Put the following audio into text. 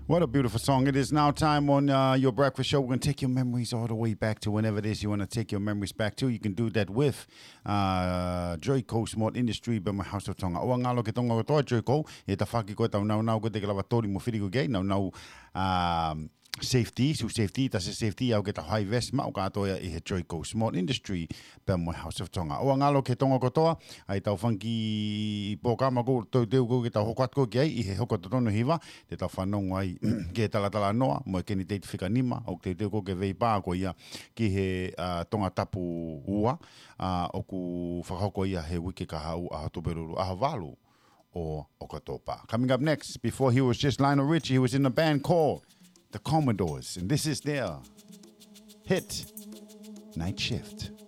What a beautiful song. It is now time on your breakfast show. We're going to take your memories all the way back to whenever it is you want to take your memories back to. You can do that with Joico Small Industry by my house of tonga. O ngalo ke tonga toa Joico, e ta whaki koe tau nau ko te kalawa tori mo whiriku gei, nau safety, ta se safety au ke ta high vest ma o katoa I he Joico Small Industry by my house of tonga. O ngalo ke tonga kotoa, ai tau whanki pōkama ko teu ko ke tau hokat ko ki ai, I he hoko tono hiwa, te tau whanongo ai ke talatala noa, mo keni te whika nima, o te teo ko ke vei pā ko ia ki he tonga tapu ua, o ku whakahoko ia he wiki ka hau a hatoperuru a havalu o katopa. Coming up next, before he was just Lionel Richie, he was in a band called The Commodores, and this is their hit, Night Shift.